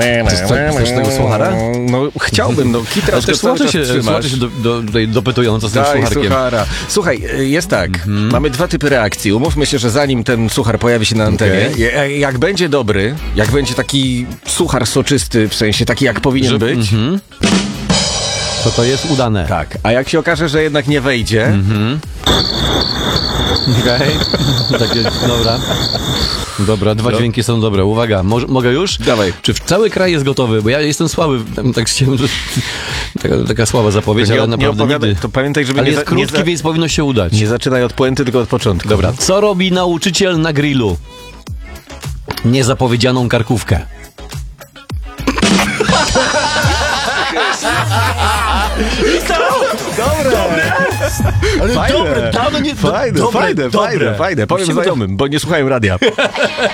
Chcesz tego słuchara? No chciałbym, no Kitra też cały czas trzymasz. Słuchacze się tutaj dopytują, co z tym Daj słucharkiem. suchara. Słuchaj, jest tak, mamy dwa typy reakcji. Umówmy się, że zanim ten suchar pojawi się na antenie, jak będzie dobry, jak będzie taki suchar soczysty, w sensie taki jak powinien być, To jest udane. tak, a jak się okaże, że jednak nie wejdzie, Okej. Takie, dobra. Dobra, dwa dźwięki są dobre. Uwaga, mogę już? Dawaj. Czy cały kraj jest gotowy? Bo ja jestem słaby, tak chciałem, że taka słaba zapowiedź, ale naprawdę nigdy. to pamiętaj, żeby Ale nie, jest krótki, więc powinno się udać. nie zaczynaj od puenty, tylko od początku. Dobra. Co robi nauczyciel na grillu? Niezapowiedzianą karkówkę. Ale dobre, dawno nie... Fajne. Powiem Musimy to- znajomym, bo nie słuchają radia.